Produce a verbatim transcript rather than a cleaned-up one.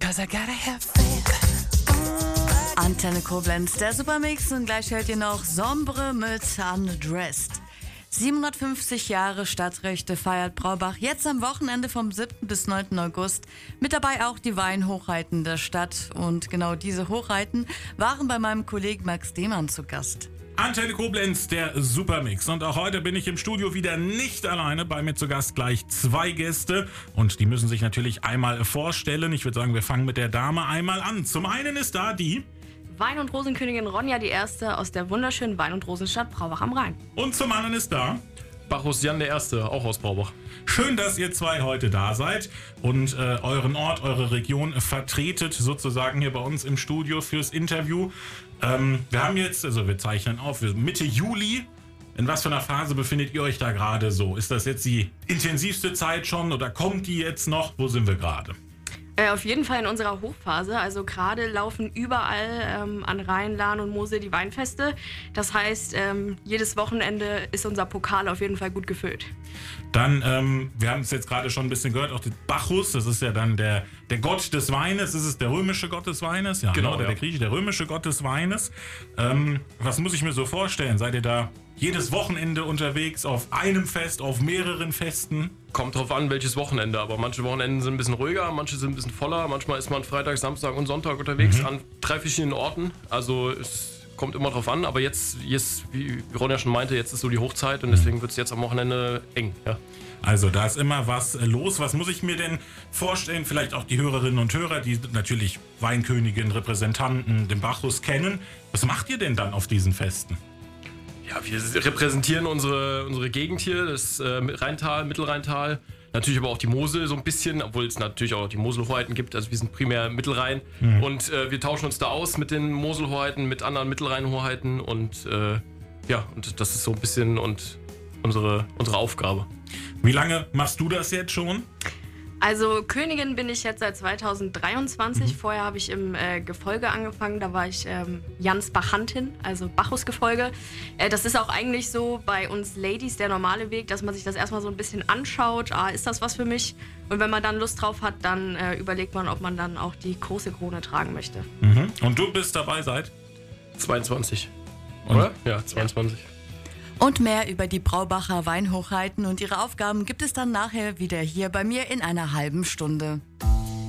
'cause I gotta have faith. Antenne Koblenz, der Supermix, und gleich hört ihr noch Sombre mit Undressed. siebenhundertfünfzig Jahre Stadtrechte feiert Braubach jetzt am Wochenende vom siebten bis neunten August. Mit dabei auch die Weinhochheiten der Stadt. Und genau diese Hochheiten waren bei meinem Kollegen Max Demann zu Gast. Antenne Koblenz, der Supermix. Und auch heute bin ich im Studio wieder nicht alleine. Bei mir zu Gast gleich zwei Gäste. Und die müssen sich natürlich einmal vorstellen. Ich würde sagen, wir fangen mit der Dame einmal an. Zum einen ist da die Wein- und Rosenkönigin Ronja die Erste aus der wunderschönen Wein- und Rosenstadt Braubach am Rhein. Und zum anderen ist da Bacchus Jan der Erste, auch aus Braubach. Schön, dass ihr zwei heute da seid und äh, euren Ort, eure Region vertretet, sozusagen hier bei uns im Studio fürs Interview. Ähm, wir haben jetzt, also wir zeichnen auf, Mitte Juli. In was für einer Phase befindet ihr euch da gerade so? Ist das jetzt die intensivste Zeit schon oder kommt die jetzt noch? Wo sind wir gerade? Äh, auf jeden Fall in unserer Hochphase. Also gerade laufen überall ähm, an Rhein, Lahn und Mosel die Weinfeste. Das heißt, ähm, jedes Wochenende ist unser Pokal auf jeden Fall gut gefüllt. Dann, ähm, wir haben es jetzt gerade schon ein bisschen gehört, auch der Bacchus, das ist ja dann der, der Gott des Weines. Ist es der römische Gott des Weines? Ja, genau, oder ja. der griechische, der römische Gott des Weines. Ähm, was muss ich mir so vorstellen? Seid ihr da jedes Wochenende unterwegs, auf einem Fest, auf mehreren Festen? Kommt drauf an, welches Wochenende, aber manche Wochenenden sind ein bisschen ruhiger, manche sind ein bisschen voller. Manchmal ist man Freitag, Samstag und Sonntag unterwegs mhm. an drei verschiedenen Orten. Also es kommt immer drauf an, aber jetzt, jetzt wie Ronja schon meinte, jetzt ist so die Hochzeit und deswegen wird es jetzt am Wochenende eng. Ja. Also da ist immer was los. Was muss ich mir denn vorstellen? Vielleicht auch die Hörerinnen und Hörer, die natürlich Weinkönigin, Repräsentanten, den Bacchus kennen. Was macht ihr denn dann auf diesen Festen? Ja, wir repräsentieren unsere, unsere Gegend hier, das äh, Rheintal, Mittelrheintal, natürlich aber auch die Mosel so ein bisschen, obwohl es natürlich auch die Moselhoheiten gibt, also wir sind primär Mittelrhein mhm. und äh, wir tauschen uns da aus mit den Moselhoheiten, mit anderen Mittelrheinhoheiten und äh, ja, und das ist so ein bisschen und unsere, unsere Aufgabe. Wie lange machst du das jetzt schon? Also Königin bin ich jetzt seit zweitausenddreiundzwanzig. Mhm. Vorher habe ich im äh, Gefolge angefangen. Da war ich ähm, Jans Bachantin, also Bacchus-Gefolge. Äh, das ist auch eigentlich so bei uns Ladies der normale Weg, dass man sich das erstmal so ein bisschen anschaut. Ah, ist das was für mich? Und wenn man dann Lust drauf hat, dann äh, überlegt man, ob man dann auch die große Krone tragen möchte. Mhm. Und du bist dabei seit? zweiundzwanzig. Und? Oder? Ja, zweiundzwanzig. Ja. Und mehr über die Braubacher Weinhochheiten und ihre Aufgaben gibt es dann nachher wieder hier bei mir in einer halben Stunde.